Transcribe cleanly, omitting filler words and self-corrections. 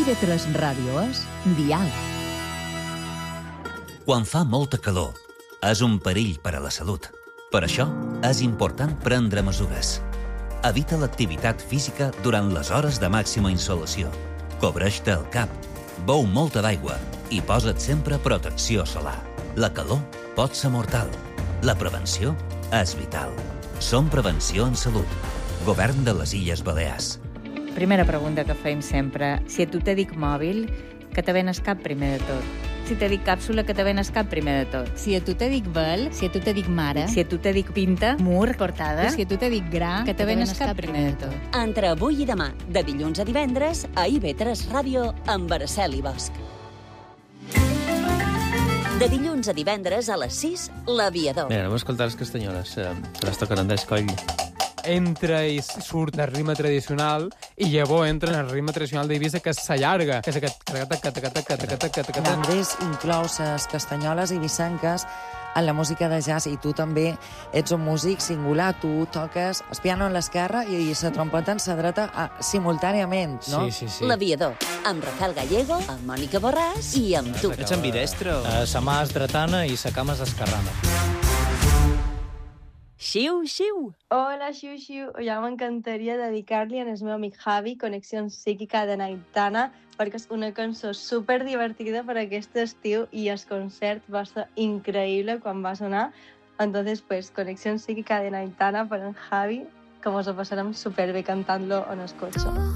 IB3 Ràdio és Dial. Quan fa molta calor, és un perill per a la salut. Per això, és important prendre mesures. Evita l'activitat física durant les hores de màxima insolació. Cobreix-te el cap, beu molta d'aigua i posa't sempre protecció solar. La calor pot ser mortal. La prevenció és vital. Som Prevenció en Salut. Govern de les Illes Balears. Primera pregunta que fem sempre. Si a tu te dic mòbil, que te ven el cap primer de tot. Si te dic càpsula, que te ven el cap primer de tot. Si a tu te dic vel, si a tu te dic mare, Si a tu te dic pinta, mur, portada, si a tu te dic gra, que te ven el cap primer de tot. Entre avui i demà, de dilluns a divendres, a IB3 Ràdio, amb Araceli Bosch. De dilluns a divendres a les 6, L'Aviador. Mira, anem a escoltar les castanyoles, que les tocaran d'escoll. Entra i surt el ritme tradicional i llavors entra en el ritme tradicional d'Eivissa, que s'allarga, que és aquest... Andrés inclou les castanyoles i vissanques en la música de jazz, i tu també ets un músic singular. Tu toques el piano en l'esquerra i la trompeta en la dreta simultàniament, no? Sí. L'Aviador, amb Rafael Gallego, amb Mònica Borràs i amb tu. Ets ambidestro? Sa mà és dretana i sa cama és esquerrana. Xiu, xiu. Hola, Xiu Xiu. Ja m'encantaria dedicar-li al meu amic Javi Connexió Psíquica de Naitana, perquè és una cançó superdivertida per aquest estiu i el concert va ser increïble quan va sonar. Entonces, pues, Conexión Psíquica de Naitana per en Javi, que mos ho passarem superbé cantant-lo en el cotxe.